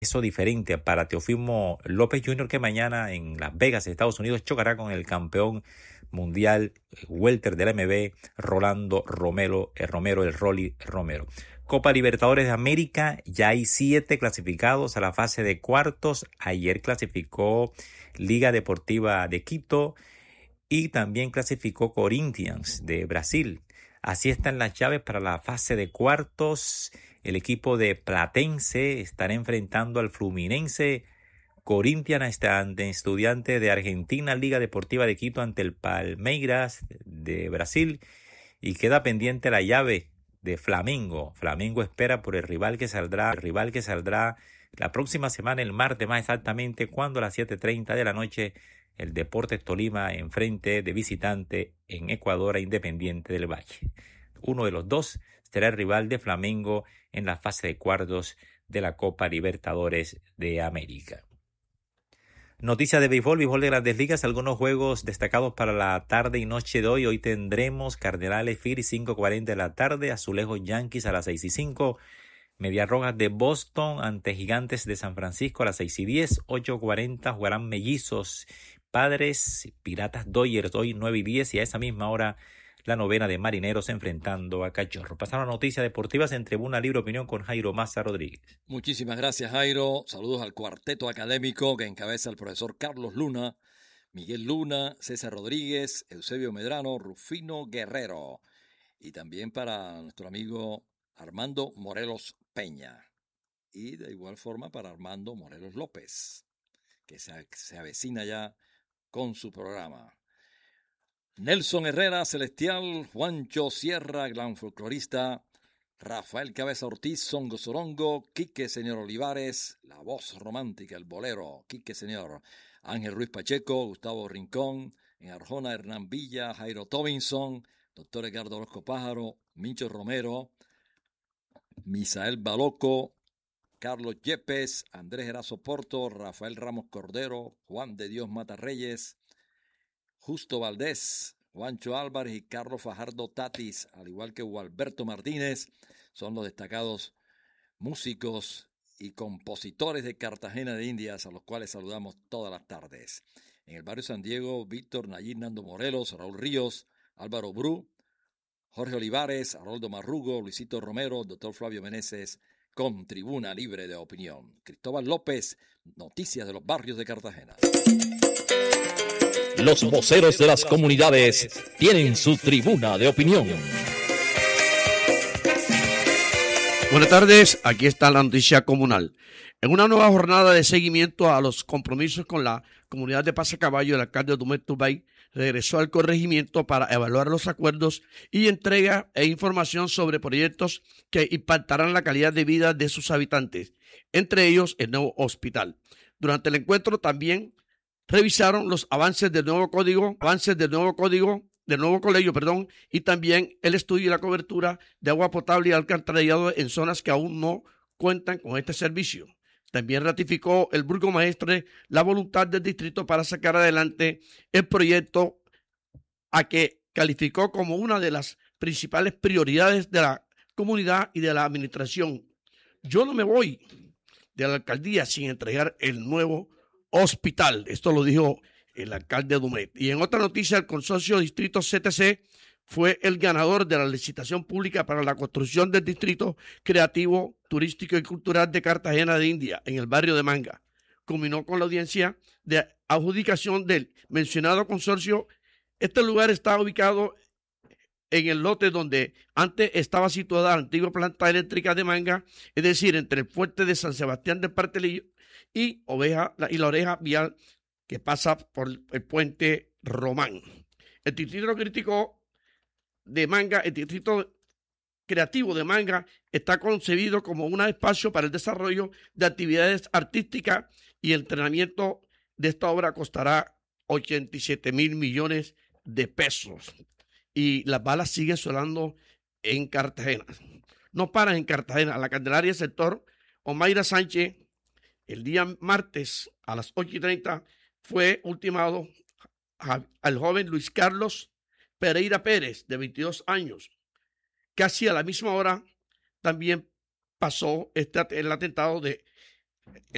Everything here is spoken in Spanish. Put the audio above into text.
Eso diferente para Teofimo López Jr., que mañana en Las Vegas, Estados Unidos, chocará con el campeón mundial welter del MB, Rolando Romero, el Rolly Romero. Copa Libertadores de América, ya hay 7 clasificados a la fase de cuartos. Ayer clasificó Liga Deportiva de Quito y también clasificó Corinthians de Brasil. Así están las llaves para la fase de cuartos. El equipo de Platense estará enfrentando al Fluminense. Corinthians está ante Estudiantes de Argentina. Liga Deportiva de Quito ante el Palmeiras de Brasil. Y queda pendiente la llave de Flamengo. Flamengo espera por el rival que saldrá la próxima semana, el martes más exactamente, cuando a las 7:30 de la noche el Deportes Tolima enfrente de visitante en Ecuador a Independiente del Valle. Uno de los dos será el rival de Flamengo en la fase de cuartos de la Copa Libertadores de América. Noticias de béisbol de Grandes Ligas, algunos juegos destacados para la tarde y noche de hoy. Hoy tendremos Cardenales Phillies 5:40 de la tarde, Azulejos Yankees a las 6:05, Medias Rojas de Boston ante Gigantes de San Francisco a las 6:10, 8:40 jugarán Mellizos Padres, Piratas Dodgers hoy 9:10 y a esa misma hora la novena de Marineros enfrentando a Cachorro. Pasaron noticias deportivas en Tribuna Libre Opinión con Jairo Maza Rodríguez. Muchísimas gracias, Jairo. Saludos al cuarteto académico que encabeza el profesor Carlos Luna, Miguel Luna, César Rodríguez, Eusebio Medrano, Rufino Guerrero. Y también para nuestro amigo Armando Morelos Peña. Y de igual forma para Armando Morelos López, que se avecina ya con su programa. Nelson Herrera, Celestial, Juancho Sierra, gran folclorista, Rafael Cabeza Ortiz, Songo Sorongo, Quique Señor Olivares, la voz romántica, el bolero, Quique Señor, Ángel Ruiz Pacheco, Gustavo Rincón, en Arjona, Hernán Villa, Jairo Tobinson, doctor Edgardo Orozco Pájaro, Micho Romero, Misael Baloco, Carlos Yepes, Andrés Erazo Porto, Rafael Ramos Cordero, Juan de Dios Mata Reyes, Justo Valdés, Juancho Álvarez y Carlos Fajardo Tatis, al igual que Gualberto Martínez, son los destacados músicos y compositores de Cartagena de Indias, a los cuales saludamos todas las tardes. En el barrio San Diego, Víctor Nayib Nando Morelos, Raúl Ríos, Álvaro Bru, Jorge Olivares, Haroldo Marrugo, Luisito Romero, doctor Flavio Meneses, con Tribuna Libre de Opinión. Cristóbal López, noticias de los barrios de Cartagena. Los voceros de las comunidades tienen su tribuna de opinión. Buenas tardes, aquí está la noticia comunal. En una nueva jornada de seguimiento a los compromisos con la comunidad de Pasacaballo, el alcalde Dumet Tubay regresó al corregimiento para evaluar los acuerdos y entrega e información sobre proyectos que impactarán la calidad de vida de sus habitantes, entre ellos el nuevo hospital. Durante el encuentro también revisaron los avances del nuevo colegio, y también el estudio y la cobertura de agua potable y alcantarillado en zonas que aún no cuentan con este servicio. También ratificó el burgomaestre la voluntad del distrito para sacar adelante el proyecto a que calificó como una de las principales prioridades de la comunidad y de la administración. Yo no me voy de la alcaldía sin entregar el nuevo hospital. Esto lo dijo el alcalde Dumet. Y en otra noticia, el consorcio Distrito CTC fue el ganador de la licitación pública para la construcción del Distrito Creativo, Turístico y Cultural de Cartagena de India, en el barrio de Manga. Culminó con la audiencia de adjudicación del mencionado consorcio. Este lugar está ubicado en el lote donde antes estaba situada la antigua planta eléctrica de Manga, es decir, entre el fuerte de San Sebastián del Partelillo y la oreja vial que pasa por el puente Román. El distrito creativo de Manga está concebido como un espacio para el desarrollo de actividades artísticas y el entrenamiento de esta obra costará 87,000 millones de pesos. Y las balas siguen sonando en Cartagena. No paran en Cartagena. La Candelaria sector Omaira Sánchez, el día martes a las 8:30 fue ultimado al joven Luis Carlos Pereira Pérez, de 22 años. Casi a la misma hora también pasó el atentado de